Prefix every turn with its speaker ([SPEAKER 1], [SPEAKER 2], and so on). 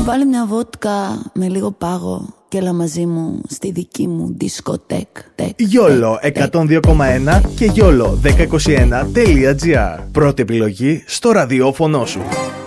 [SPEAKER 1] Βάλε μια βότκα με λίγο πάγο και έλα μαζί μου στη δική μου δισκοτέκ.
[SPEAKER 2] YOLO 102,1 και YOLO 1021.gr. Πρώτη επιλογή στο ραδιόφωνο σου.